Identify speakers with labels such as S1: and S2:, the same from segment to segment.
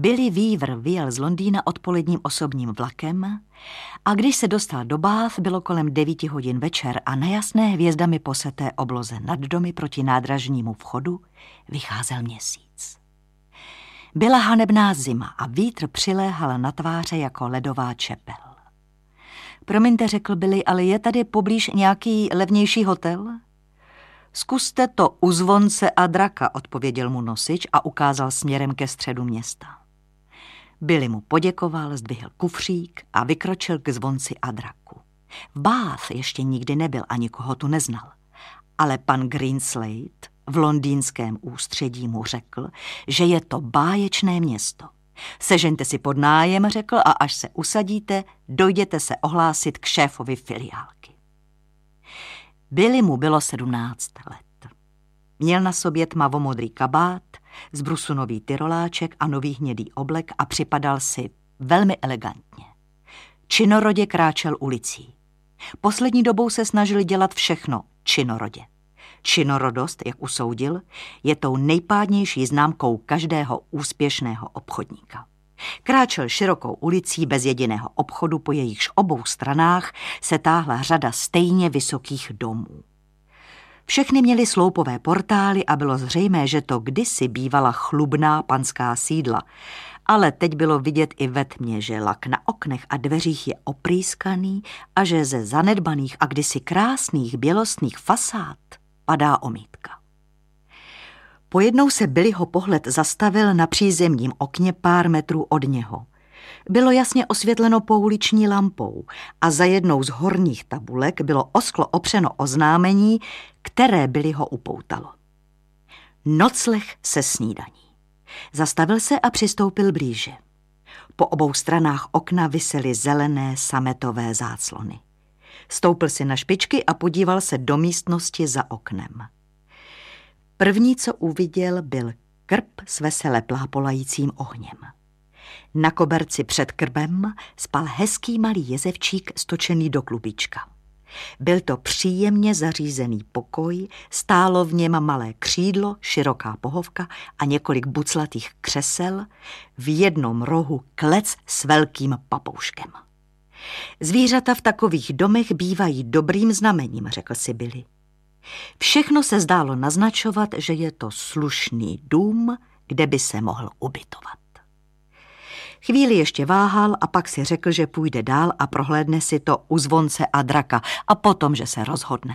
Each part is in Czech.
S1: Billy Weaver vyjel z Londýna odpoledním osobním vlakem a když se dostal do Bath, bylo kolem 9 hodin večer a na jasné hvězdami poseté obloze nad domy proti nádražnímu vchodu vycházel měsíc. Byla hanebná zima a vítr přiléhal na tváře jako ledová čepel. Promiňte, řekl Billy, ale je tady poblíž nějaký levnější hotel? Zkuste to u Zvonce a Draka, odpověděl mu nosič a ukázal směrem ke středu města. Billy mu poděkoval, zdvihl kufřík a vykročil k Zvonci a Draku. V Bath ještě nikdy nebyl a nikoho tu neznal, ale pan Greenslade v londýnském ústředí mu řekl, že je to báječné město. Sežeňte si pod nájem, řekl, a až se usadíte, dojděte se ohlásit k šéfovi filiálky. Billy mu bylo 17 let. Měl na sobě tmavomodrý kabát, zbrusunový tyroláček a nový hnědý oblek a připadal si velmi elegantně. Činorodě kráčel ulicí. Poslední dobou se snažil dělat všechno činorodě. Činorodost, jak usoudil, je tou nejpádnější známkou každého úspěšného obchodníka. Kráčel širokou ulicí bez jediného obchodu, po jejichž obou stranách se táhla řada stejně vysokých domů. Všechny měly sloupové portály a bylo zřejmé, že to kdysi bývala chlubná panská sídla, ale teď bylo vidět i ve tmě, že lak na oknech a dveřích je oprýskaný a že ze zanedbaných a kdysi krásných bělostných fasád padá omítka. Pojednou se Billyho pohled zastavil na přízemním okně pár metrů od něho. Bylo jasně osvětleno pouliční lampou a za jednou z horních tabulek bylo osklo opřeno oznámení, které Billyho upoutalo. Nocleh se snídaní. Zastavil se a přistoupil blíže. Po obou stranách okna visely zelené sametové záclony. Stoupil si na špičky a podíval se do místnosti za oknem. První, co uviděl, byl krb s vesele plápolajícím ohněm. Na koberci před krbem spal hezký malý jezevčík stočený do klubička. Byl to příjemně zařízený pokoj, stálo v něm malé křídlo, široká pohovka a několik buclatých křesel, v jednom rohu klec s velkým papouškem. Zvířata v takových domech bývají dobrým znamením, řekl si Billy. Všechno se zdálo naznačovat, že je to slušný dům, kde by se mohl ubytovat. Chvíli ještě váhal a pak si řekl, že půjde dál a prohlédne si to u Zvonce a Draka a potom, že se rozhodne.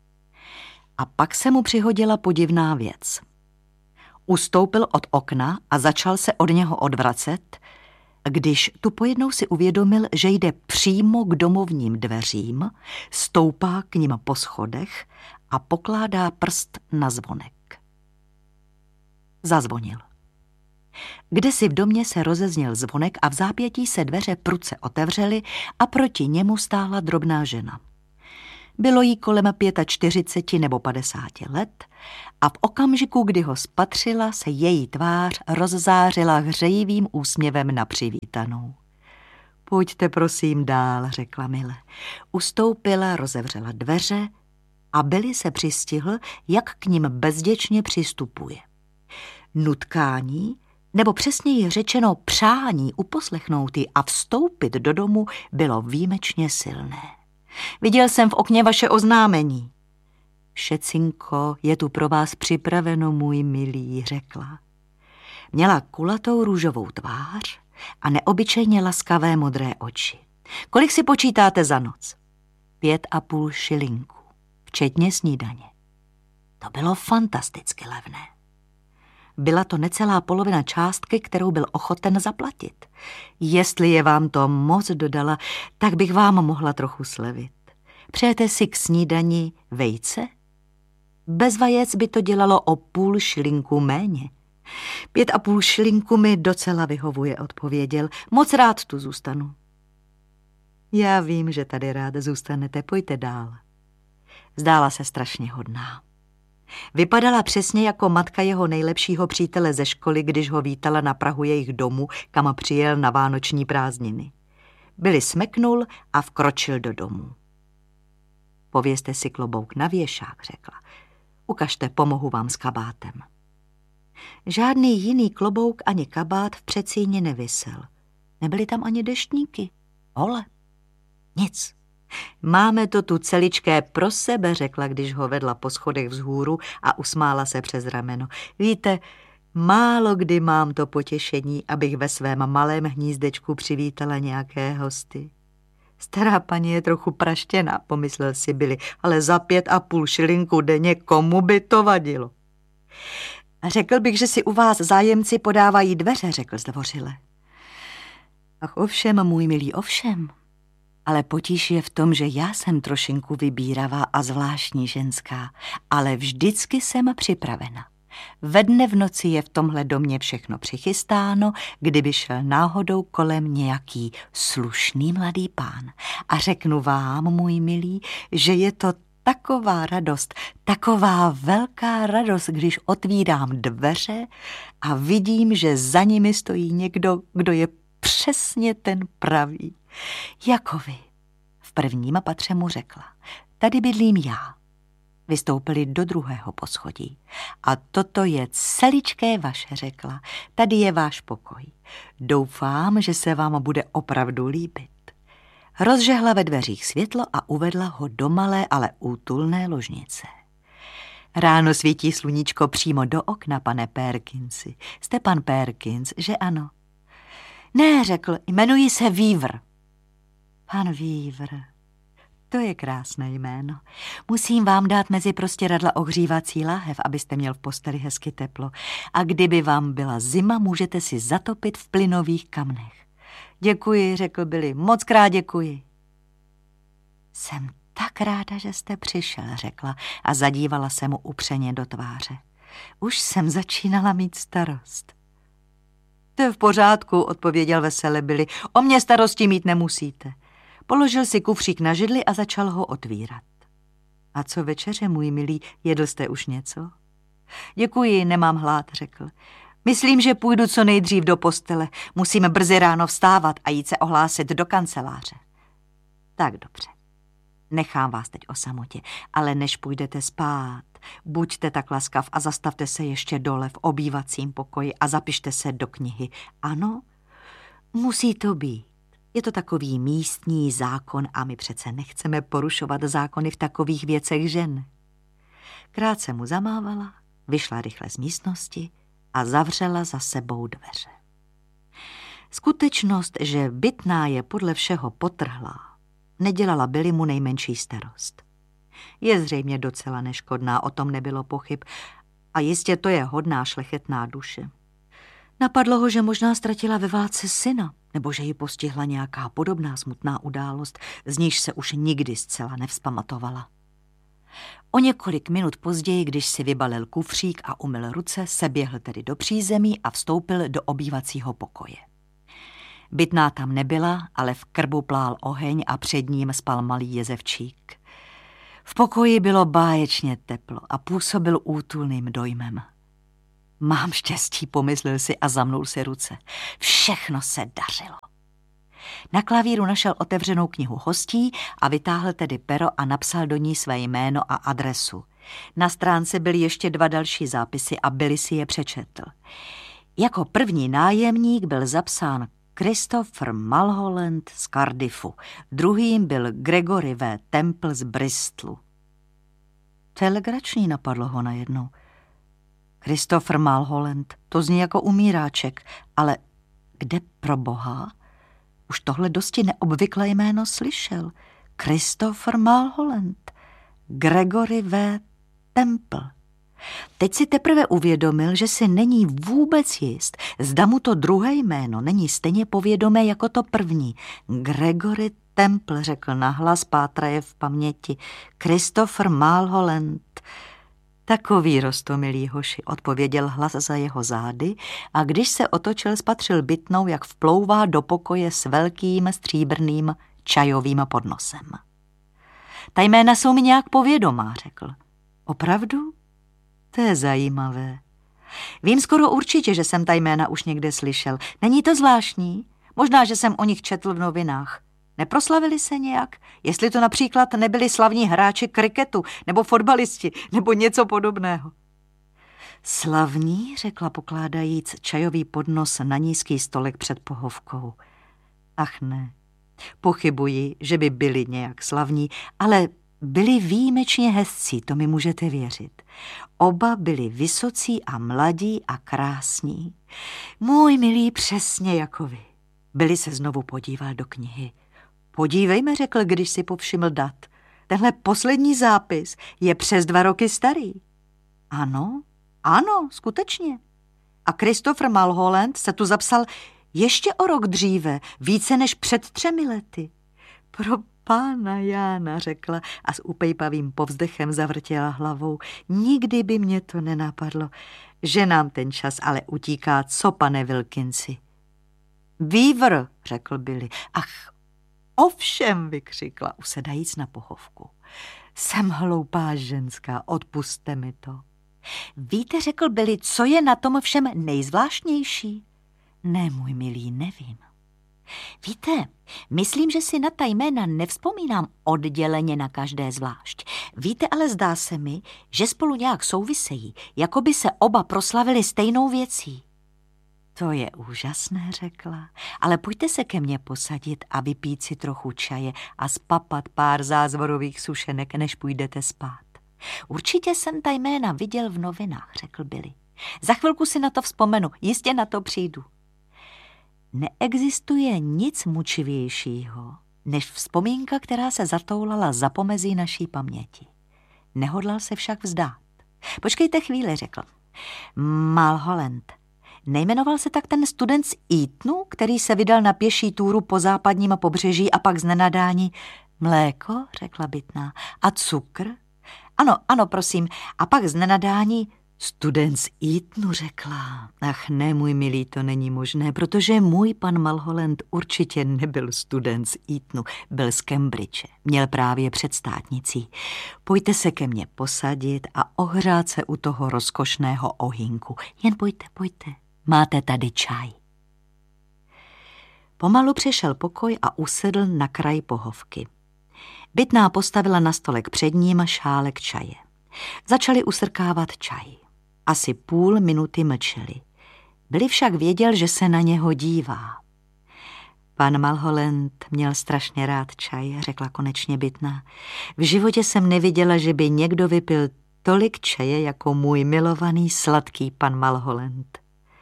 S1: A pak se mu přihodila podivná věc. Ustoupil od okna a začal se od něho odvracet, když tu pojednou si uvědomil, že jde přímo k domovním dveřím, stoupá k nim po schodech a pokládá prst na zvonek. Zazvonil. Kdesi v domě se rozezněl zvonek a v zápětí se dveře prudce otevřely a proti němu stála drobná žena. Bylo jí kolem 45 nebo 50 let a v okamžiku, kdy ho spatřila, se její tvář rozzářila hřejivým úsměvem na přivítanou. Pojďte prosím dál, řekla mile. Ustoupila, rozevřela dveře a Billy se přistihl, jak k nim bezděčně přistupuje. Nutkání, nebo přesněji řečeno přání uposlechnout ji a vstoupit do domu bylo výjimečně silné. Viděl jsem v okně vaše oznámení. Všecinko, je tu pro vás připraveno, můj milý, řekla. Měla kulatou růžovou tvář a neobyčejně laskavé modré oči. Kolik si počítáte za noc? 5,5 šilinku, včetně snídaně. To bylo fantasticky levné. Byla to necelá polovina částky, kterou byl ochoten zaplatit. Jestli je vám to moc dodala, tak bych vám mohla trochu slevit. Přejete si k snídani vejce? Bez vajec by to dělalo o 0,5 šilinku méně. 5,5 šilinku mi docela vyhovuje, odpověděl. Moc rád tu zůstanu. Já vím, že tady rád zůstanete, pojďte dál. Zdála se strašně hodná. Vypadala přesně jako matka jeho nejlepšího přítele ze školy, když ho vítala na prahu jejich domu, kam přijel na vánoční prázdniny. Billy smeknul a vkročil do domu. Povězte si klobouk na věšák, řekla. Ukažte, pomohu vám s kabátem. Žádný jiný klobouk ani kabát v předsíni nevisel. Nebyly tam ani deštníky. Hole. Nic. Máme to tu celičké pro sebe, řekla, když ho vedla po schodech vzhůru a usmála se přes rameno. Víte, málo kdy mám to potěšení, abych ve svém malém hnízdečku přivítala nějaké hosty. Stará paní je trochu praštěná, pomyslel si Billy, ale za 5,5 šilinku denně komu by to vadilo? Řekl bych, že si u vás zájemci podávají dveře, řekl zdvořile. Ach ovšem, můj milý, ovšem. Ale potíž je v tom, že já jsem trošinku vybíravá a zvláštní ženská, ale vždycky jsem připravena. Ve dne v noci je v tomhle domě všechno přichystáno, kdyby šel náhodou kolem nějaký slušný mladý pán. A řeknu vám, můj milý, že je to taková radost, taková velká radost, když otvírám dveře a vidím, že za nimi stojí někdo, kdo je přesně ten pravý. Jako vy. V prvním patře mu řekla, tady bydlím já. Vystoupili do druhého poschodí. A toto je celičké vaše, řekla. Tady je váš pokoj. Doufám, že se vám bude opravdu líbit. Rozžehla ve dveřích světlo a uvedla ho do malé, ale útulné ložnice. Ráno svítí sluníčko přímo do okna, pane Perkinsi. Jste pan Perkins, že ano? Ne, řekl, jmenuji se Weaver. Pan Weaver, to je krásné jméno. Musím vám dát mezi prostěradla ohřívací láhev, abyste měl v posteli hezky teplo. A kdyby vám byla zima, můžete si zatopit v plynových kamnech. Děkuji, řekl Billy, moc krát děkuji. Jsem tak ráda, že jste přišel, řekla a zadívala se mu upřeně do tváře. Už jsem začínala mít starost. To je v pořádku, odpověděl vesele Billy. O mě starosti mít nemusíte. Položil si kufřík na židli a začal ho otvírat. A co večeře, můj milý, jedl jste už něco? Děkuji, nemám hlad, řekl. Myslím, že půjdu co nejdřív do postele. Musíme brzy ráno vstávat a jít se ohlásit do kanceláře. Tak dobře. Nechám vás teď o samotě, ale než půjdete spát, buďte tak laskav a zastavte se ještě dole v obývacím pokoji a zapište se do knihy. Ano, musí to být. Je to takový místní zákon a my přece nechceme porušovat zákony v takových věcech žen. Krátce mu zamávala, vyšla rychle z místnosti a zavřela za sebou dveře. Skutečnost, že bytná je podle všeho potrhlá, nedělala Billymu nejmenší starost. Je zřejmě docela neškodná, o tom nebylo pochyb, a jistě to je hodná šlechetná duše. Napadlo ho, že možná ztratila ve válce syna, nebo že ji postihla nějaká podobná smutná událost, z níž se už nikdy zcela nevzpamatovala. O několik minut později, když si vybalil kufřík a umyl ruce, se běhl tedy do přízemí a vstoupil do obývacího pokoje. Bytná tam nebyla, ale v krbu plál oheň a před ním spal malý jezevčík. V pokoji bylo báječně teplo a působil útulným dojmem. Mám štěstí, pomyslel si a zamnul si ruce. Všechno se dařilo. Na klavíru našel otevřenou knihu hostí a vytáhl tedy pero a napsal do ní své jméno a adresu. Na stránce byly ještě 2 další zápisy a Billy si je přečetl. Jako první nájemník byl zapsán Christopher Mulholland z Cardiffu, druhým byl Gregory V. Temple z Bristolu. To je legrační, napadlo ho najednou. Christopher Mulholland, to zní jako umíráček, ale kde pro boha? Už tohle dosti neobvyklé jméno slyšel. Christopher Mulholland, Gregory V. Temple. Teď si teprve uvědomil, že si není vůbec jist, zda mu to druhé jméno není stejně povědomé jako to první. Gregory Temple, řekl nahlas, pátraje v paměti. Christopher Mulholland. Takový roztomilý hoši, odpověděl hlas za jeho zády a když se otočil, spatřil bytnou, jak vplouvá do pokoje s velkým stříbrným čajovým podnosem. Ta jména jsou mi nějak povědomá, řekl. Opravdu? To je zajímavé. Vím skoro určitě, že jsem ta jména už někde slyšel. Není to zvláštní? Možná, že jsem o nich četl v novinách. Neproslavili se nějak? Jestli to například nebyli slavní hráči kriketu, nebo fotbalisti, nebo něco podobného. Slavní, řekla pokládajíc čajový podnos na nízký stolek před pohovkou. Ach ne, pochybuji, že by byli nějak slavní, ale byli výjimečně hezcí, to mi můžete věřit. Oba byli vysocí a mladí a krásní. Můj milý, přesně jako vy. Billy se znovu podíval do knihy. Podívejme, řekl, když si povšiml dat. Tenhle poslední zápis je přes 2 roky starý. Ano, ano, skutečně. A Christopher Mulholland se tu zapsal ještě o rok dříve, více než před 3 lety. Pro pána Jána, řekla a s upejpavým povzdechem zavrtěla hlavou. Nikdy by mě to nenapadlo, že nám ten čas ale utíká, co, pane Wilkinsi? Weaver, řekl Billy. Ach, ovšem, vykřikla, usedajíc na pohovku. Jsem hloupá ženská, odpusťte mi to. Víte, řekl Billy, co je na tom všem nejzvláštnější? Ne, můj milý, nevím. Víte, myslím, že si na ta jména nevzpomínám odděleně na každé zvlášť. Víte, ale zdá se mi, že spolu nějak souvisejí, jako by se oba proslavili stejnou věcí. To je úžasné, řekla, ale pojďte se ke mně posadit a vypít si trochu čaje a spapat pár zázvorových sušenek, než půjdete spát. Určitě jsem ta jména viděl v novinách, řekl Billy. Za chvilku si na to vzpomenu, jistě na to přijdu. Neexistuje nic mučivějšího, než vzpomínka, která se zatoulala za pomezí naší paměti. Nehodlal se však vzdát. Počkejte chvíli, řekl. Mulholland. Nejmenoval se tak ten student z Eatonu, který se vydal na pěší túru po západním pobřeží a pak z nenadání. Mléko, řekla Bytná. A cukr? Ano, ano, prosím. A pak z nenadání student z Eatonu, řekla. Ach ne, můj milý, to není možné, protože můj pan Mulholland určitě nebyl student z Eatonu, byl z Cambridge, měl právě před státnicí. Pojďte se ke mně posadit a ohřát se u toho rozkošného ohýnku. Jen pojďte, pojďte, máte tady čaj. Pomalu přešel pokoj a usedl na kraj pohovky. Bytná postavila na stolek před ním šálek čaje. Začali usrkávat čaj. Asi půl minuty mlčeli. Billy však věděl, že se na něho dívá. Pan Mulholland měl strašně rád čaj, řekla konečně Bytná. V životě jsem neviděla, že by někdo vypil tolik čaje jako můj milovaný sladký pan Mulholland.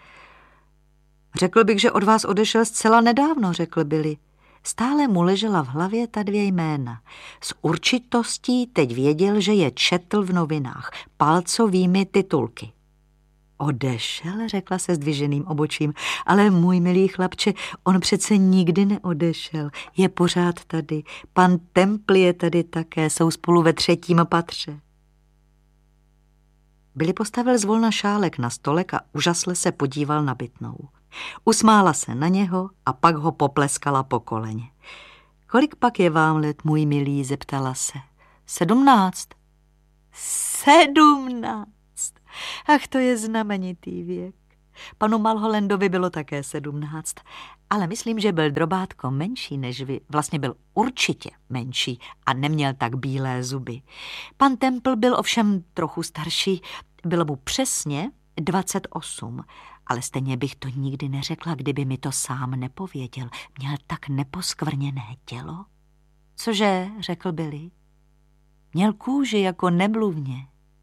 S1: Řekl bych, že od vás odešel zcela nedávno, řekl Billy. Stále mu ležela v hlavě ta 2 jména. S určitostí teď věděl, že je četl v novinách palcovými titulky. Odešel, řekla se zdviženým obočím, ale můj milý chlapče, on přece nikdy neodešel, je pořád tady. Pan Temple je tady také, jsou spolu ve 3. patře. Billy postavil zvolna šálek na stolek a úžasle se podíval na Bytnou. Usmála se na něho a pak ho popleskala po koleně. Kolik pak je vám let, můj milý, zeptala se. 17. 17. Ach, to je znamenitý věk. Panu Mulhollandovi bylo také 17, ale myslím, že byl drobátko menší než vy. Vlastně byl určitě menší a neměl tak bílé zuby. Pan Temple byl ovšem trochu starší, bylo mu přesně 28, ale stejně bych to nikdy neřekla, kdyby mi to sám nepověděl. Měl tak neposkvrněné tělo. Cože, řekl Billy. Měl kůži jako nemluvně.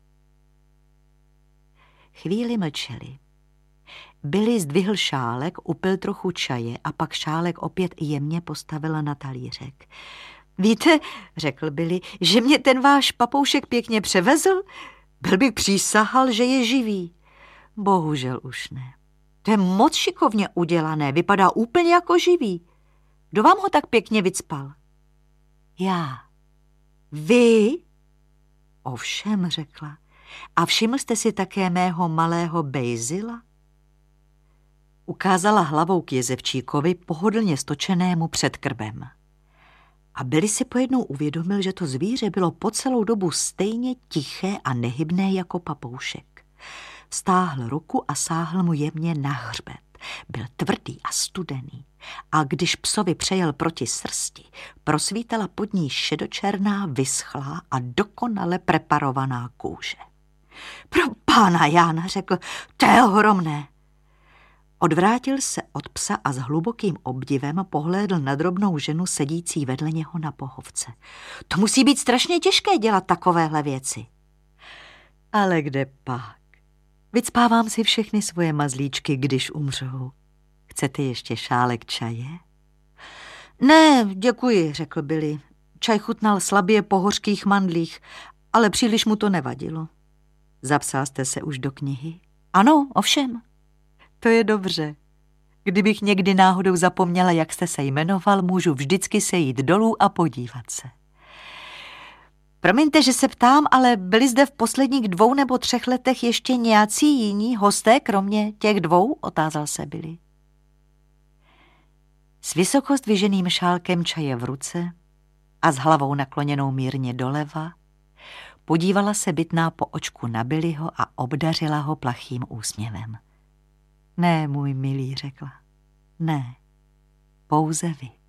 S1: Chvíli mlčeli. Billy zdvihl šálek, upil trochu čaje a pak šálek opět jemně postavila na talířek. Víte, řekl Billy, že mě ten váš papoušek pěkně převezl? Byl bych přísahal, že je živý. Bohužel už ne. To je moc šikovně udělané, vypadá úplně jako živý. Kdo vám ho tak pěkně vycpal? Já. Vy? Ovšem, řekla. A všiml jste si také mého malého Bazila? Ukázala hlavou k jezevčíkovi pohodlně stočenému před krbem. A Billy si pojednou uvědomil, že to zvíře bylo po celou dobu stejně tiché a nehybné jako papoušek. Stáhl ruku a sáhl mu jemně na hřbet. Byl tvrdý a studený. A když psovi přejel proti srsti, prosvítala pod ní šedočerná, vyschlá a dokonale preparovaná kůže. Pro pána Jána, řekl, to je ohromné. Odvrátil se od psa a s hlubokým obdivem pohlédl na drobnou ženu sedící vedle něho na pohovce. To musí být strašně těžké dělat takovéhle věci. Ale kde pak? Vycpávám si všechny svoje mazlíčky, když umřou. Chcete ještě šálek čaje? Ne, děkuji, řekl Billy. Čaj chutnal slabě po hořkých mandlích, ale příliš mu to nevadilo. Zapsal jste se už do knihy? Ano, ovšem. To je dobře. Kdybych někdy náhodou zapomněla, jak jste se jmenoval, můžu vždycky se jít dolů a podívat se. Promiňte, že se ptám, ale byli zde v posledních 2 nebo 3 letech ještě nějací jiní hosté, kromě těch 2? Otázal se Billy. S vysoko zdviženým šálkem čaje v ruce a s hlavou nakloněnou mírně doleva podívala se bytná po očku na Billyho a obdařila ho plachým úsměvem. Ne, můj milý, řekla. Ne, pouze vy.